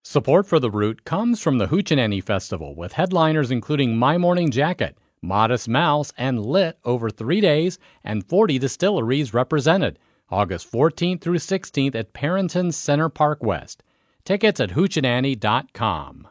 Support for The Root comes from the Hoochie Festival, with headliners including My Morning Jacket, Modest Mouse, and Lit over 3 days, and 40 distilleries represented, August 14th through 16th at Parrington Center Park West. Tickets at hoochieandannie.com.